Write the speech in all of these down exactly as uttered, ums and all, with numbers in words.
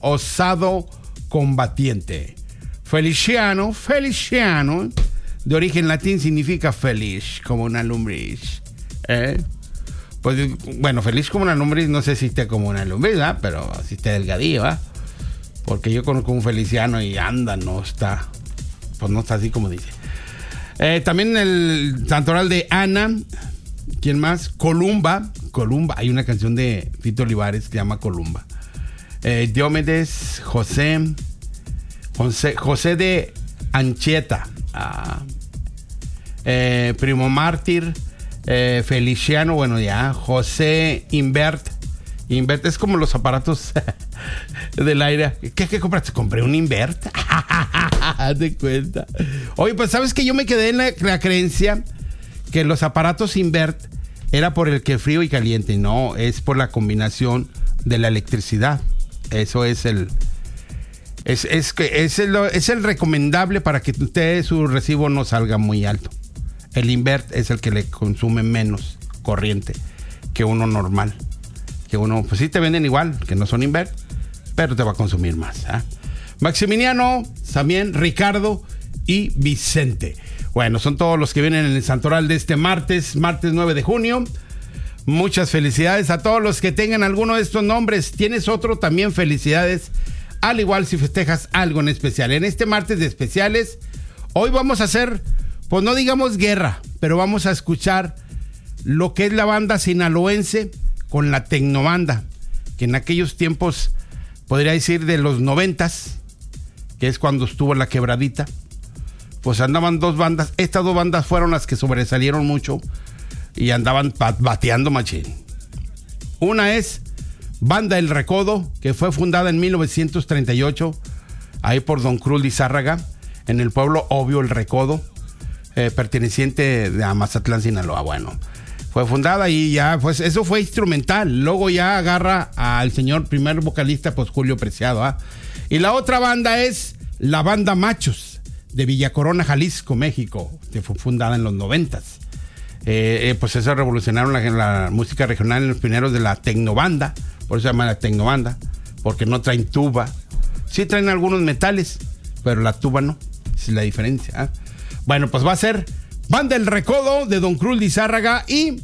osado combatiente. Feliciano, Feliciano, de origen latín, significa feliz, como una lombriz. ¿Eh? Pues, bueno, feliz como una lombriz, no sé si esté como una lombriz, ¿verdad? Pero si esté delgadillo, ¿verdad? Porque yo conozco un Feliciano y anda, no está, pues no está así como dice. Eh, también el santoral de Ana. ¿Quién más? Columba. Columba. Hay una canción de Fito Olivares que se llama Columba. Eh, Diomedes, José, José, José de Anchieta. Ah. Eh, Primo Mártir. Eh, Feliciano, bueno ya. José Invert. Invert es como los aparatos del aire. ¿Qué, qué compraste? Compré un Invert. Haz cuenta. Oye, pues sabes que yo me quedé en la, la creencia que los aparatos Invert era por el que frío y caliente. No, es por la combinación de la electricidad. Eso es el es, es, es, el, es el recomendable para que usted su recibo no salga muy alto. El Invert es el que le consume menos corriente que uno normal. Que uno, pues sí te venden igual, que no son Invert, pero te va a consumir más. ¿eh? Maximiliano, también Ricardo y Vicente. Bueno, son todos los que vienen en el santoral de este martes, martes nueve de junio. Muchas felicidades a todos los que tengan alguno de estos nombres. ¿Tienes otro? También felicidades. Al igual si festejas algo en especial. En este martes de especiales, hoy vamos a hacer, pues no digamos guerra, pero vamos a escuchar lo que es la banda sinaloense con la tecnobanda, que en aquellos tiempos, podría decir de los noventas, que es cuando estuvo la quebradita, pues andaban dos bandas. Estas dos bandas fueron las que sobresalieron mucho y andaban bateando machín. Una es Banda El Recodo, que fue fundada en mil novecientos treinta y ocho, ahí por Don Cruz Lizárraga, en el pueblo Obvio El Recodo, eh, perteneciente a Mazatlán, Sinaloa. Bueno, fue fundada y ya, pues eso fue instrumental. Luego ya agarra al señor primer vocalista, pues Julio Preciado. ¿eh? Y la otra banda es la Banda Machos, de Villa Corona, Jalisco, México, que fue fundada en los noventas. Eh, eh, pues eso revolucionaron la, la música regional en los pioneros de la tecnobanda, por eso se llama la tecnobanda, porque no traen tuba. Sí traen algunos metales, pero la tuba no, esa es la diferencia. ¿eh? Bueno, pues va a ser Banda El Recodo de Don Cruz Lizárraga y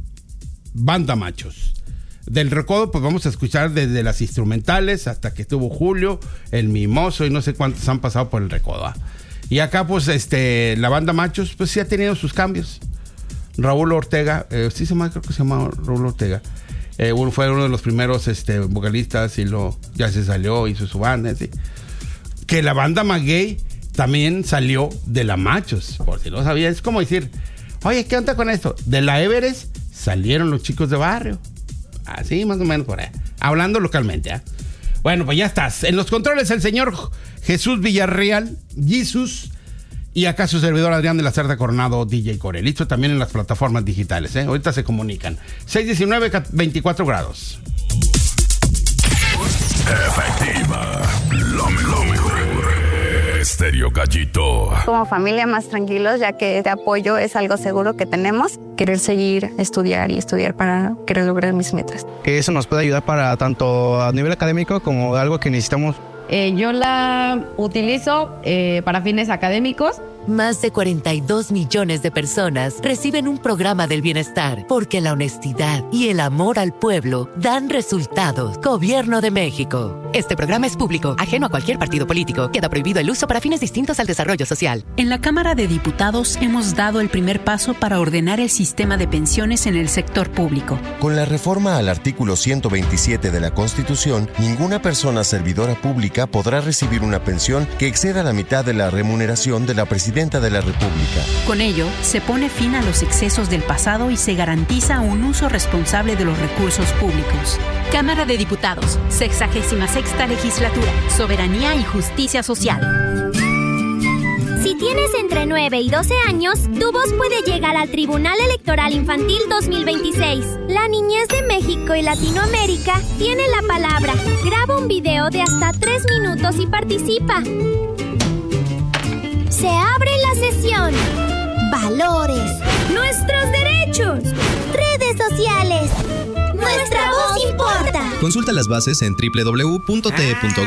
Banda Machos. Del Recodo, pues vamos a escuchar desde las instrumentales hasta que estuvo Julio, el Mimoso y no sé cuántos han pasado por el Recodo. ¿eh? Y acá, pues, este, la Banda Machos, pues sí ha tenido sus cambios. Raúl Ortega, eh, sí se llama, creo que se llama Raúl Ortega. Eh, uno, fue uno de los primeros este, vocalistas y lo, ya se salió, hizo su banda, ¿sí? Que la Banda Maguey también salió de la Machos, por si no sabía. Es como decir, oye, ¿qué onda con esto? De la Everest salieron los chicos de barrio. Así más o menos por ahí. Hablando localmente, ¿eh? Bueno, pues ya estás. En los controles el señor Jesús Villarreal, Jesús, y acá su servidor Adrián de la Cerda Coronado, D J Corel. Listo también en las plataformas digitales, ¿eh? Ahorita se comunican. seis diecinueve, veinticuatro grados. Efectiva. Lo mejor. Estéreo Gallito. Como familia más tranquilos, ya que este apoyo es algo seguro que tenemos. Querer seguir, estudiar y estudiar para querer lograr mis metas. Que eso nos puede ayudar para tanto a nivel académico como algo que necesitamos. Eh, yo la utilizo eh, para fines académicos. Más de cuarenta y dos millones de personas reciben un programa del bienestar porque la honestidad y el amor al pueblo dan resultados. Gobierno de México. Este programa es público, ajeno a cualquier partido político. Queda prohibido el uso para fines distintos al desarrollo social. En la Cámara de Diputados hemos dado el primer paso para ordenar el sistema de pensiones en el sector público. Con la reforma al artículo ciento veintisiete de la Constitución, ninguna persona servidora pública podrá recibir una pensión que exceda la mitad de la remuneración de la presidenta de la República. Con ello, se pone fin a los excesos del pasado y se garantiza un uso responsable de los recursos públicos. Cámara de Diputados, sexagésima sexta legislatura, soberanía y justicia social. Si tienes entre nueve y doce años, tu voz puede llegar al Tribunal Electoral Infantil dos mil veintiséis. La niñez de México y Latinoamérica tiene la palabra. Graba un video de hasta tres minutos y participa. Se abre la sesión. Valores. Nuestros derechos. Redes sociales. Nuestra voz importa. Consulta las bases en doble u doble u doble u punto te punto